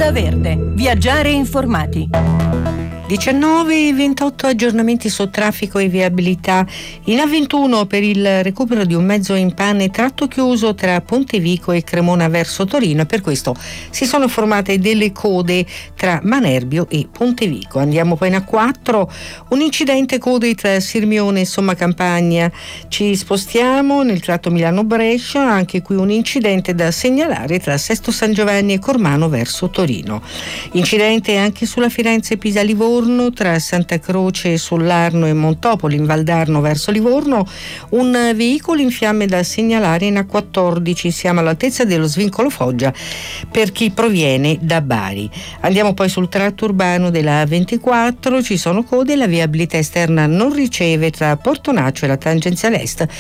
Onda Verde. Viaggiare informati. 19 e 28 aggiornamenti su traffico e viabilità. In A21 per il recupero di un mezzo in panne tratto chiuso tra Pontevico e Cremona verso Torino, e per questo si sono formate delle code tra Manerbio e Pontevico. Andiamo poi in A4, un incidente code tra Sirmione e Somma Campagna. Ci spostiamo nel tratto Milano-Brescia, anche qui un incidente da segnalare tra Sesto San Giovanni e Cormano verso Torino. Incidente anche sulla Firenze-Pisa-Livorno tra Santa Croce sull'Arno e Montopoli in Valdarno verso Livorno, un veicolo in fiamme da segnalare in A14, siamo all'altezza dello svincolo Foggia per chi proviene da Bari. Andiamo poi sul tratto urbano della A24, ci sono code, la viabilità esterna non riceve tra Portonaccio e la tangenziale est